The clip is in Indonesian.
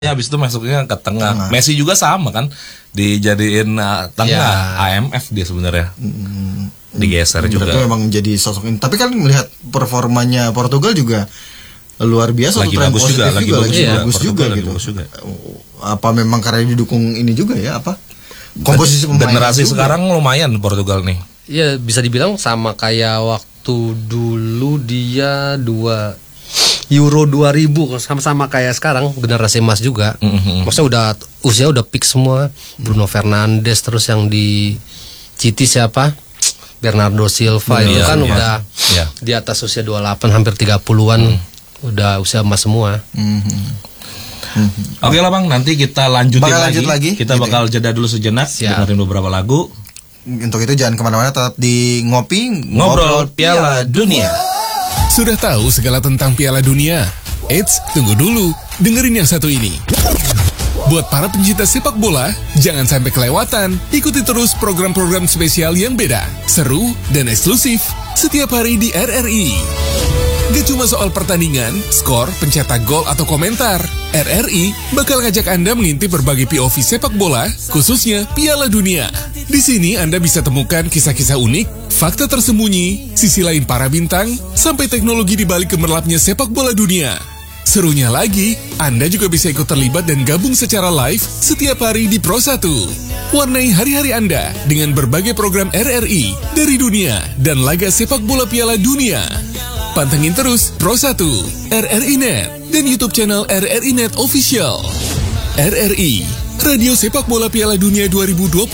Ya, habis itu masuknya ke tengah. Messi juga sama kan, dijadiin tengah. AMF dia sebenarnya. Digeser juga. Itu memang jadi sosok ini. Tapi kan melihat performanya Portugal juga luar biasa, lagi bagus juga, lagi bagus juga gitu. Apa memang karena didukung ini juga ya, apa? Komposisi pemain generasi sekarang lumayan Portugal nih. Iya, bisa dibilang sama kayak waktu dulu dia Euro 2000, sama-sama kayak sekarang generasi emas juga. Maksudnya usia udah peak semua. Bruno Fernandes, terus yang di City siapa? Bernardo Silva itu kan udah di atas usia 28 hampir 30-an. Udah usia emas semua. Oke lah Bang, nanti kita lanjut lagi. Kita gitu bakal jeda dulu sejenak, dengerin beberapa lagu. Untuk itu jangan kemana-mana, tetap di Ngobrol Piala Dunia. Sudah tahu segala tentang Piala Dunia? Eits, tunggu dulu, dengerin yang satu ini. Buat para pencinta sepak bola, jangan sampai kelewatan. Ikuti terus program-program spesial yang beda, seru, dan eksklusif setiap hari di RRI. Gak cuma soal pertandingan, skor, pencetak gol, atau komentar. RRI bakal ngajak Anda mengintip berbagai POV sepak bola, khususnya Piala Dunia. Di sini Anda bisa temukan kisah-kisah unik, fakta tersembunyi, sisi lain para bintang, sampai teknologi di balik gemerlapnya sepak bola dunia. Serunya lagi, Anda juga bisa ikut terlibat dan gabung secara live setiap hari di Pro 1. Warnai hari-hari Anda dengan berbagai program RRI dari dunia dan laga sepak bola Piala Dunia. Pantengin terus Pro 1, RRI Net, dan YouTube channel RRI Net Official. RRI, Radio Sepak Bola Piala Dunia 2020.